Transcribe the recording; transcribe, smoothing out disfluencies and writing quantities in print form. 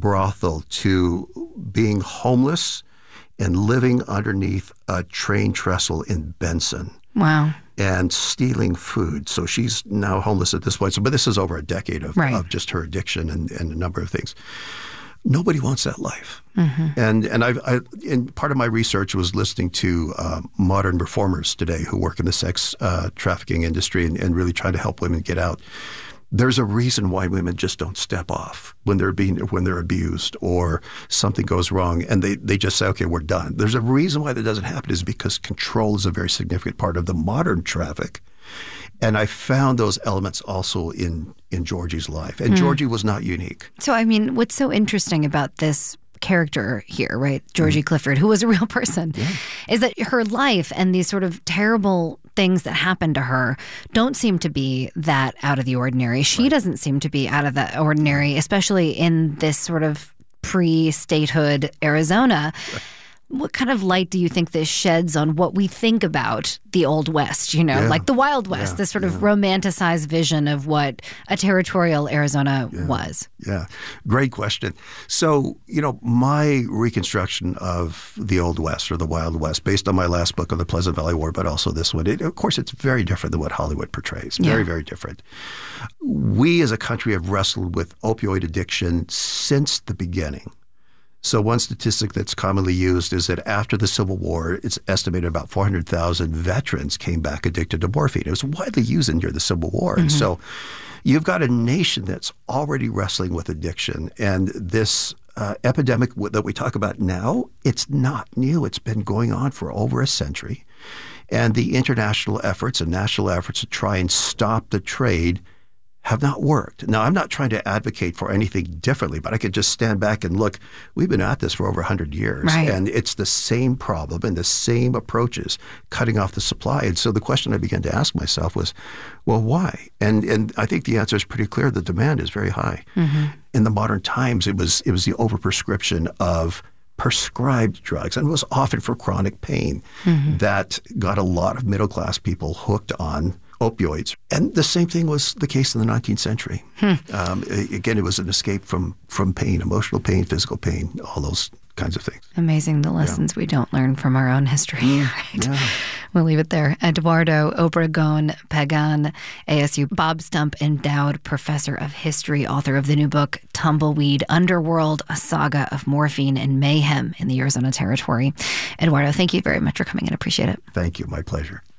brothel to being homeless and living underneath a train trestle in Benson. Wow. And stealing food. So she's now homeless at this point. But this is over a decade of just her addiction and a number of things. Nobody wants that life. Mm-hmm. And part of my research was listening to modern reformers today who work in the sex trafficking industry and really trying to help women get out. There's a reason why women just don't step off when they're abused or something goes wrong, and they just say, okay, we're done. There's a reason why that doesn't happen is because control is a very significant part of the modern traffic. And I found those elements also in Georgie's life. And Georgie was not unique. So, I mean, what's so interesting about this character here, right, Georgie Clifford, who was a real person, is that her life and these sort of terrible things that happened to her don't seem to be that out of the ordinary. She doesn't seem to be out of the ordinary, especially in this sort of pre-statehood Arizona. What kind of light do you think this sheds on what we think about the Old West, like the Wild West, this sort of romanticized vision of what a territorial Arizona was? Yeah, great question. So, my reconstruction of the Old West or the Wild West, based on my last book on the Pleasant Valley War, but also this one, of course, it's very different than what Hollywood portrays. Very, very different. We as a country have wrestled with opioid addiction since the beginning. So one statistic that's commonly used is that after the Civil War, it's estimated about 400,000 veterans came back addicted to morphine. It was widely used during the Civil War. Mm-hmm. And so you've got a nation that's already wrestling with addiction. And this epidemic that we talk about now, it's not new. It's been going on for over a century. And the international efforts and national efforts to try and stop the trade have not worked. Now, I'm not trying to advocate for anything differently, but I could just stand back and look. We've been at this for over 100 years, and it's the same problem and the same approaches, cutting off the supply. And so the question I began to ask myself was, well, why? And I think the answer is pretty clear. The demand is very high. Mm-hmm. In the modern times, it was the overprescription of prescribed drugs, and it was often for chronic pain that got a lot of middle-class people hooked on opioids. And the same thing was the case in the 19th century. Again, it was an escape from pain, emotional pain, physical pain, all those kinds of things. Amazing, the lessons we don't learn from our own history. Right? Yeah. We'll leave it there. Eduardo Obregon Pagan, ASU Bob Stump Endowed Professor of History, author of the new book, Tumbleweed Underworld, a saga of morphine and mayhem in the Arizona Territory. Eduardo, thank you very much for coming in. I appreciate it. Thank you. My pleasure.